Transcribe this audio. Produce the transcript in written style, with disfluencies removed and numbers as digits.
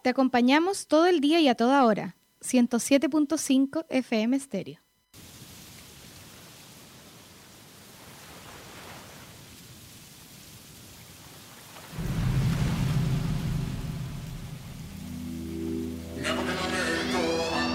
Te acompañamos todo el día y a toda hora. 107.5 FM Stereo.